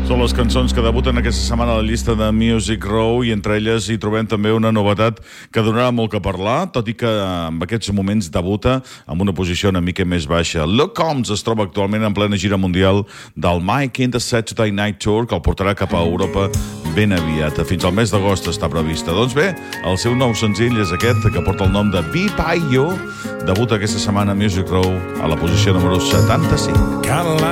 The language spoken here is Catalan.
Són les cançons que debuten aquesta setmana a la llista de Music Row i entre elles hi trobem també una novetat que donarà molt que parlar, tot i que en aquests moments debuta amb una posició una mica més baixa. Luke Combs es troba actualment en plena gira mundial del Mike in the Saturday Night Tour, que el portarà cap a Europa ben aviat. Fins al mes d'agost està prevista. Doncs bé, el seu nou senzill és aquest, que porta el nom de Be By You. Debuta aquesta setmana a Music Row a la posició número 75.